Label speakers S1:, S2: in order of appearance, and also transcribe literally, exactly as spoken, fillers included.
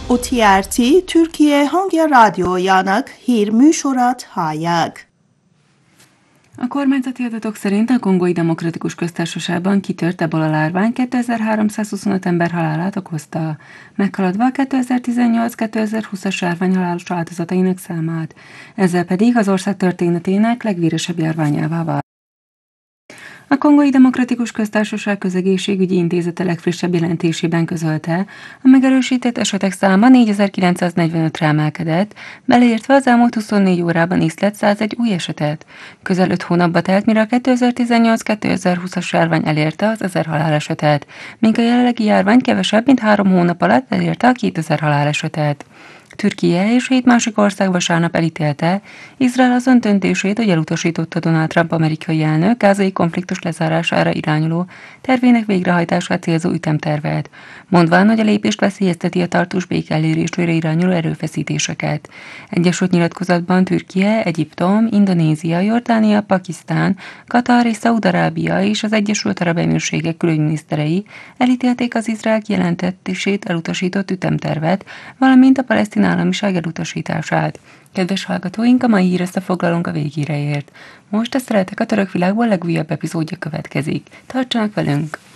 S1: o té er té Türkiye Hangya Rádiójának hírműsorát hallják.
S2: A kormányzati adatok szerint a Kongói Demokratikus Köztársaságban kitört ebola lárvány kétezer-háromszázhuszonöt ember halálát okozta, meghaladva a kétezer-tizennyolc-kétezer-húszas járvány halálos áldozatainak számát, ezzel pedig az ország történetének legvéresebb járványává vált. A Kongói Demokratikus Köztársaság Közegészségügyi Intézete legfrissebb jelentésében közölte, a megerősített esetek száma négyezer-kilencszáznegyvenötre emelkedett, beleértve az elmúlt huszonnégy órában észlelt százegy új esetet. Közel öt hónapba telt, mire a kétezer-tizennyolc-kétezer-húszas járvány elérte az ezer halálesetet, míg a jelenlegi járvány kevesebb, mint három hónap alatt elérte a kétezer halálesetet. Türkiye és hét másik ország vasárnap elítélte Izrael azon döntését, hogy elutasította Donald Trump amerikai elnök gázai konfliktus lezárására irányuló tervének végrehajtását célzó ütemtervet, mondván, hogy a lépést veszélyezteti a tartós béke elérésére irányuló erőfeszítéseket. Egyesült nyilatkozatban Türkiye, Egyiptom, Indonézia, Jordánia, Pakisztán, Katar és Szaúd-Arábia és az Egyesült Arab Emírségek külügyminiszterei elítélték az Izrael kijelentését elutasított ütemtervet, valamint a palesztin államiság elutasítását. Kedves hallgatóink, a mai hír összefoglalónk a végére ért. Most a Szeretek a török világból legújabb epizódja következik. Tartsanak velünk!